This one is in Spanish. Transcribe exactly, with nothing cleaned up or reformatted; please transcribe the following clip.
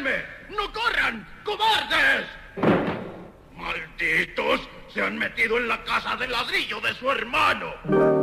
¡Sígueme! ¡No corran! ¡Cobardes! ¡Malditos! Se han metido en la casa de ladrillo de su hermano.